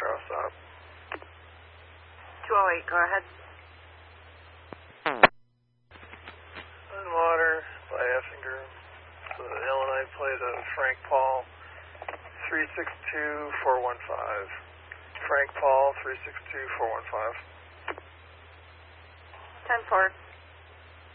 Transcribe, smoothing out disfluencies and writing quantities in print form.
Charles stop. 208, go ahead. Water by Effinger. The Illinois plate of Frank Paul, 362415. Frank Paul, 362415. 10-4.